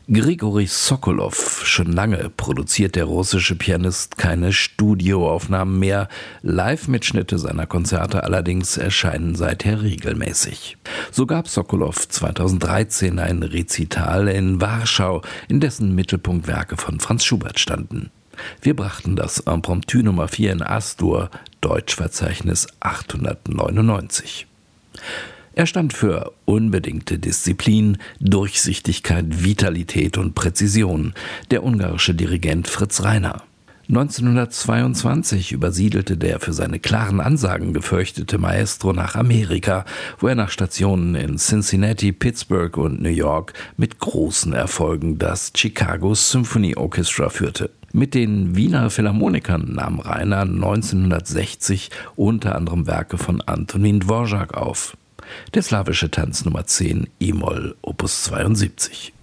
Grigori Sokolow. Schon lange produziert der russische Pianist keine Studioaufnahmen mehr. Live-Mitschnitte seiner Konzerte allerdings erscheinen seither regelmäßig. So gab Sokolow 2013 ein Rezital in Warschau, in dessen Mittelpunkt Werke von Franz Schubert standen. Wir brachten das Impromptu Nummer 4 in As-Dur, Deutschverzeichnis 899. Er stand für unbedingte Disziplin, Durchsichtigkeit, Vitalität und Präzision, der ungarische Dirigent Fritz Reiner. 1922 übersiedelte der für seine klaren Ansagen gefürchtete Maestro nach Amerika, wo er nach Stationen in Cincinnati, Pittsburgh und New York mit großen Erfolgen das Chicago Symphony Orchestra führte. Mit den Wiener Philharmonikern nahm Reiner 1960 unter anderem Werke von Antonin Dvorak auf. Der slawische Tanz Nummer 10 E-Moll Opus 72.